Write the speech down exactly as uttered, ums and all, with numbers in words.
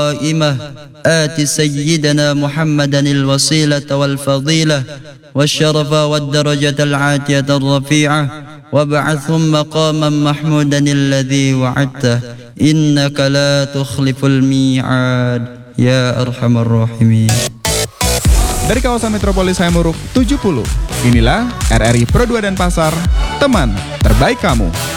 القائمة آت سيدنا محمدا الوسيلة والفضيلة والشرف والدرجة العاتية الرفيعة وابعثهم مقاما محمودا الذي وعدته إنك لا تخلف الميعاد يا أرحم الراحمين. Dari kawasan Metropolis Hayamuruk tujuh puluh, inilah R R I Pro dua Denpasar, teman terbaik kamu.